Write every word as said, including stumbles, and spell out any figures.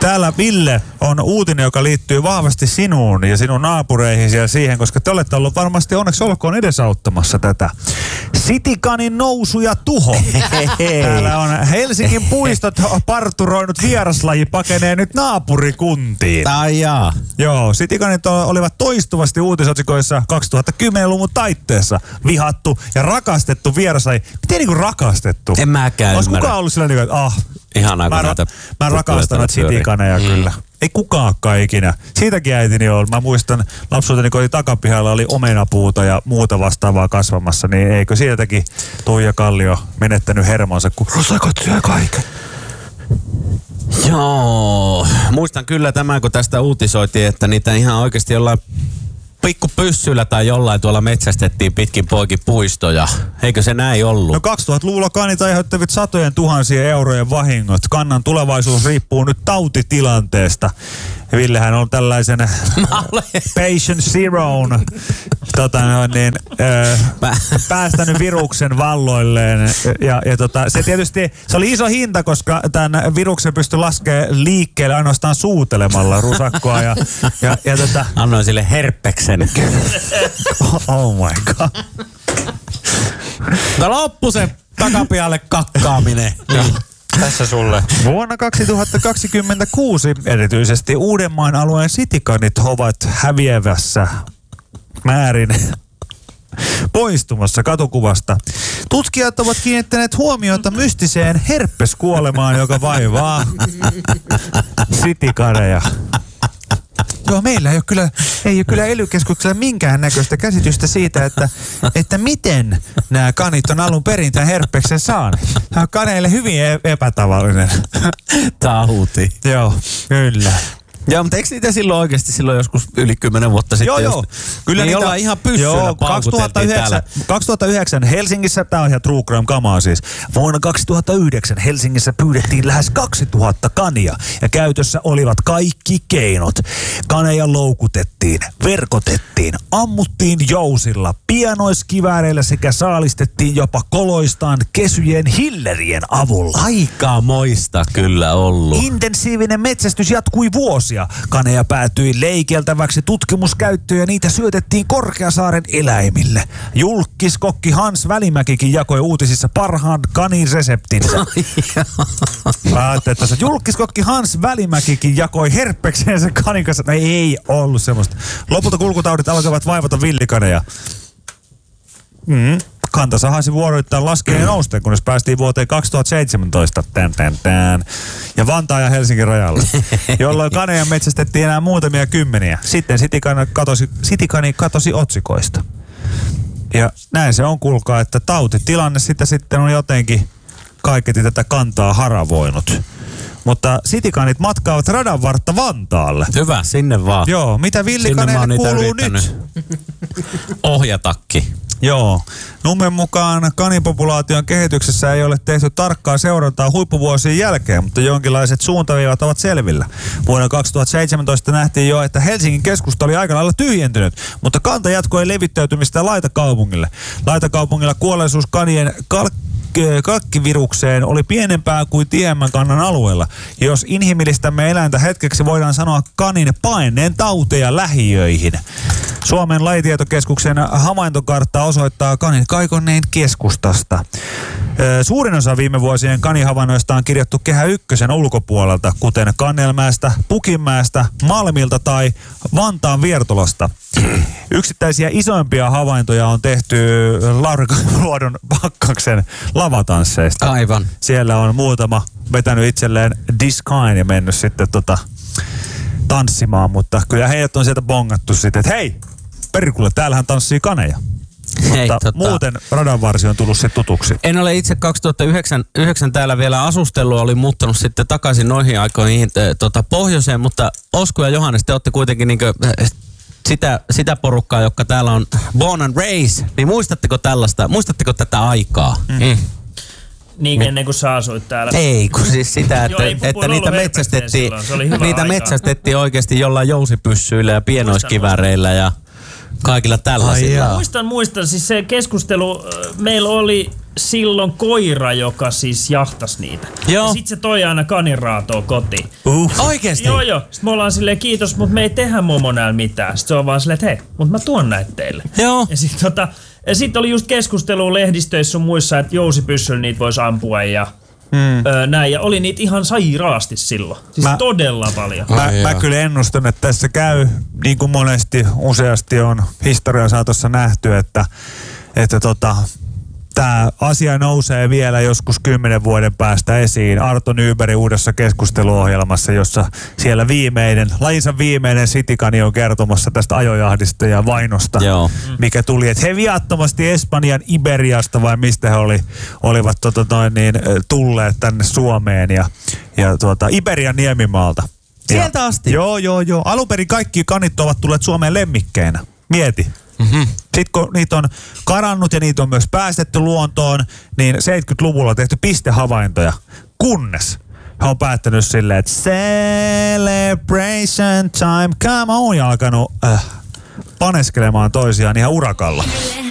Täällä Ville on uutinen, joka liittyy vahvasti sinuun ja sinun naapureihin ja siihen, koska te olette ollut varmasti onneksi olkoon edesauttamassa tätä. Sitikanin nousu ja tuho. Täällä on Helsingin puistot parturoinut vieraslaji pakenee nyt naapurikuntiin. Ai jaa. Joo, sitikanit olivat toistuvasti uutisotsikoissa kaksituhattakymmenluvun taitteessa vihattu ja rakastettu vieraslaji. Miten niin kuin rakastettu? En mäkään Olisi ymmärrä. kukaan ollut sillä niin kuin, että ah, Ihanaa, kun mä, näitä mä rakastan näitä sitikaneja mm. kyllä. Ei kukaankaan ikinä. Siitäkin äitini on. Mä muistan lapsuuteni, kun oli takapihalla, oli omenapuuta ja muuta vastaavaa kasvamassa, niin eikö siitäkin Tuija Kallio menettänyt hermonsa, kun rusakot syö kaiken. Joo, muistan kyllä tämän, kun tästä uutisoitiin, että niitä ihan oikeasti jollain pikkupyssyllä tai jollain tuolla metsästettiin pitkin poikin puistoja. Eikö se näin ollut? No kaksituhattaluvulla kanit aiheuttavat satojen tuhansien eurojen vahingot. Kannan tulevaisuus riippuu nyt tautitilanteesta. Villehän on tällaisen patient zeroon tota noin, niin, ö, päästänyt viruksen valloilleen. Ja, ja tota, se tietysti, se oli iso hinta, koska tämän viruksen pystyi laskemaan liikkeelle ainoastaan suutelemalla rusakkoa. Ja, ja, ja tota, annoin sille herpeksen. Oh my god. No loppu se takapialle kakkaaminen. Tässä sulle. Vuonna kaksituhattakaksikymmentäkuusi erityisesti Uudenmaan alueen sitikanit ovat häviävässä määrin poistumassa katukuvasta. Tutkijat ovat kiinnittäneet huomiota mystiseen herpeskuolemaan, joka vaivaa sitikaneja. Joo, meillä ei ole kyllä, ei ole kyllä ely-keskuksella minkäännäköistä käsitystä siitä, että, että miten nämä kanit on alun perin tämän herpeksen saaneet. Tämä on kaneille hyvin epätavallinen tauti. Joo, kyllä. Joo, mutta eikö niitä silloin oikeasti silloin joskus yli kymmenen vuotta sitten? Joo, joo. Just, kyllä niin niitä ollaan ihan pyssyllä kaksituhattayhdeksän, kaksituhattayhdeksän Helsingissä, tämä on ihan True Crime kamaa siis. Vuonna kaksituhattayhdeksän Helsingissä pyydettiin lähes kaksituhatta kania ja käytössä olivat kaikki keinot. Kaneja loukutettiin, verkotettiin, ammuttiin jousilla, pienoiskivääreillä sekä saalistettiin jopa koloistaan kesyjen hillerien avulla. Aikaa moista kyllä ollut. Intensiivinen metsästys jatkui vuosia. Kaneja päätyi leikeltäväksi tutkimuskäyttöön ja niitä syötettiin Korkeasaaren eläimille. Julkkiskokki Hans Välimäkikin jakoi uutisissa parhaan kanin reseptinsä. Mä ajattelin, että tässä julkkiskokki Hans Välimäkikin jakoi herpekseensä kanin kanssa. No ei ollut semmoista. Lopulta kulkutaudit alkoivat vaivata villikaneja. Mm. Kanta sahasi vuoroittain laskeen ja nousteen, kunnes päästiin vuoteen kaksituhattaseitsemäntoista tän, tän, tän, ja Vantaan ja Helsingin rajalle, jolloin kaneja metsästettiin enää muutamia kymmeniä. Sitten sitikani katosi, sitikani katosi otsikoista. Ja näin se on, kuulkaa, että tautitilanne sitä sitten on jotenkin kaiketi tätä kantaa haravoinut. Mutta sitikanit matkaavat radan vartta Vantaalle. Hyvä, sinne vaan. Joo, mitä villikaneille kuuluu nyt? Ohjatakki. Joo. Nummen mukaan kanipopulaation kehityksessä ei ole tehty tarkkaa seurantaa huippuvuosien jälkeen, mutta jonkinlaiset suuntaviivat ovat selvillä. Vuonna kaksituhattaseitsemäntoista nähtiin jo, että Helsingin keskusta oli aika lailla tyhjentynyt, mutta kanta jatkoi levittäytymistä Laitakaupungille. Laitakaupungilla kuolleisuus kanien kalk- kalkkivirukseen oli pienempää kuin tiemmän kannan alueella. Jos inhimillistämme eläintä hetkeksi, voidaan sanoa kanin paineen tauteja lähiöihin. Suomen lajitietokeskuksen havaintokartta osoittaa kanin kaikonneen keskustasta. Suurin osa viime vuosien kanihavainnoista on kirjattu Kehä Ykkösen ulkopuolelta, kuten Kannelmäestä, Pukinmäestä, Malmilta tai Vantaan Viertolasta. Yksittäisiä isoimpia havaintoja on tehty Lauri Luodon Pakkaksen lavatansseista. Aivan. Siellä on muutama vetänyt itselleen diskain ja mennyt sitten tota tanssimaan, mutta kyllä heidät on sieltä bongattu sitten, että hei, perkulle, täällähän tanssii kaneja. Hei, mutta tota, muuten radanvarsi on tullut sitten tutuksi. En ole itse kaksituhattayhdeksän täällä vielä asustellut, olin muuttanut sitten takaisin noihin aikoihin äh, tota, pohjoiseen, mutta Osku ja Johannes, te olette kuitenkin niinkö, äh, sitä, sitä porukkaa, joka täällä on born and raised, niin muistatteko tällaista, muistatteko tätä aikaa? Mm. Mm. Niin ennen kuin sä asuit täällä. Ei, kun siis sitä, että, Joo, ei, että niitä metsästettiin, niitä metsästettiin oikeasti jollain jousipyssyillä ja pienoiskivääreillä ja kaikilla tällaisilla. Muistan, muistan. Siis se keskustelu, meillä oli silloin koira, joka siis jahtas niitä. Joo. Ja sit se toi aina kaniraatoa kotiin. Uh. Oikeesti? Joo, joo. Sitten me ollaan silleen, kiitos, mutta me ei tehdä momo näillä mitään. Sitten se on vaan silleen, että hei, mutta mä tuon näitä teille. Joo. Ja sitten tota, ja sit oli just keskustelua lehdistöissä sun muissa, että jousipyssyllä niitä voisi ampua ja mm. öö, näin. Ja oli niitä ihan sairaasti silloin. Siis Mä- todella paljon. Mä, Ai mä jaa. kyllä ennustan, että tässä käy, niin kuin monesti useasti on historian saatossa nähty, että, että tota, tämä asia nousee vielä joskus kymmenen vuoden päästä esiin Arto Nybergin uudessa keskusteluohjelmassa, jossa siellä viimeinen, lajinsa viimeinen sitikani on kertomassa tästä ajojahdista ja vainosta, Joo. mikä tuli, että he viattomasti Espanjan Iberiasta vai mistä he oli, olivat tota noin niin, tulleet tänne Suomeen ja, ja tuota, Iberian niemimaalta. Sieltä Ja- asti? Joo, joo, joo. Alun perin kaikki kanit ovat tulleet Suomeen lemmikkeinä. Mieti. Mm-hmm. Sitten kun niitä on karannut ja niitä on myös päästetty luontoon, niin seitsemänkymmentäluvulla on tehty pistehavaintoja. Kunnes he on päättänyt silleen, että celebration time, come on, ja alkanut äh, paneskelemaan toisiaan ihan urakalla.